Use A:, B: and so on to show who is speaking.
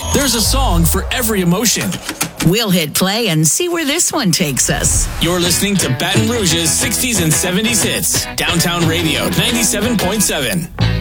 A: There's a song for every emotion.
B: We'll hit play and see where this one takes us.
A: You're listening to Baton Rouge's 60s and 70s hits. Downtown Radio 97.7.